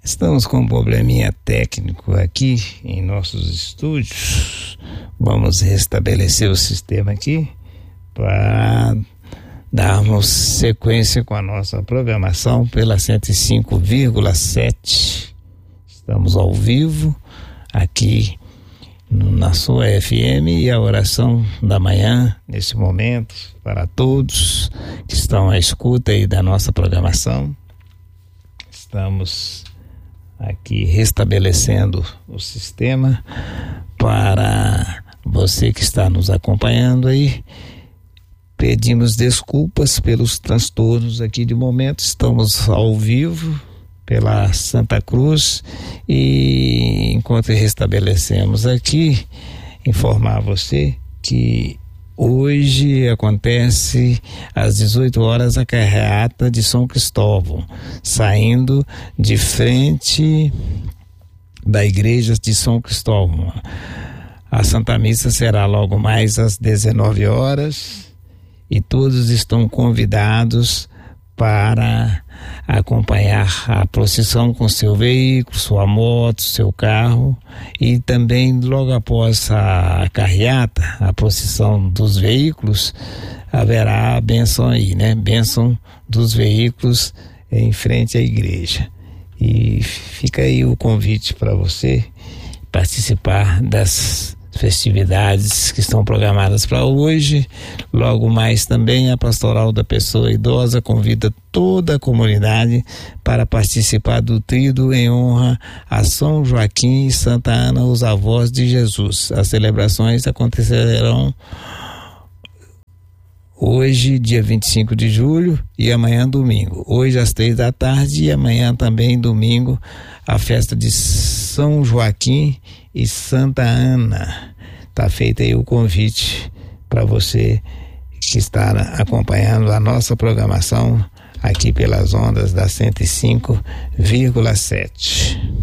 Estamos com um probleminha técnico aqui em nossos estúdios. Vamos restabelecer o sistema aqui para darmos sequência com a nossa programação pela 105,7. Estamos ao vivo aqui na sua FM, e a oração da manhã nesse momento para todos que estão à escuta aí da nossa programação. Estamos aqui restabelecendo o sistema para você que está nos acompanhando aí. Pedimos desculpas pelos transtornos aqui de momento. Estamos ao vivo pela Santa Cruz, e enquanto restabelecemos aqui, informar a você que hoje acontece às 18 horas a carreata de São Cristóvão, saindo de frente da igreja de São Cristóvão. A Santa Missa será logo mais às 19 horas e todos estão convidados para acompanhar a procissão com seu veículo, sua moto, seu carro, e também logo após a carreata, a procissão dos veículos, haverá a bênção aí, né? Bênção dos veículos em frente à igreja. E fica aí o convite para você participar das festividades que estão programadas para hoje. Logo mais também a Pastoral da Pessoa Idosa convida toda a comunidade para participar do tríduo em honra a São Joaquim e Santa Ana, os avós de Jesus. As celebrações acontecerão hoje, dia 25 de julho, e amanhã domingo. Hoje às 3 da tarde e amanhã também domingo, a festa de São Joaquim e Santa Ana. Tá feito aí o convite para você que está acompanhando a nossa programação aqui pelas ondas da 105,7.